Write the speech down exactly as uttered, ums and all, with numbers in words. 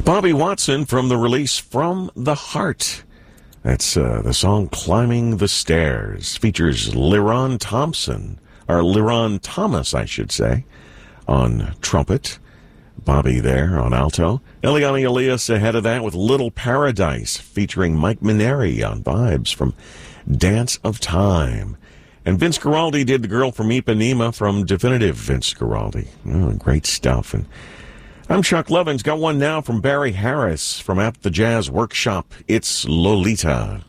Bobby Watson from the release From the Heart. That's uh, the song Climbing the Stairs. Features Leron Thompson, or Leron Thomas, I should say, on trumpet. Bobby there on alto. Eliane Elias ahead of that with Little Paradise, featuring Mike Mineri on vibes from Dance of Time. And Vince Guaraldi did The Girl from Ipanema from Definitive Vince Guaraldi. Oh, great stuff. And I'm Chuck Lovins. Got one now from Barry Harris from At the Jazz Workshop. It's Lolita.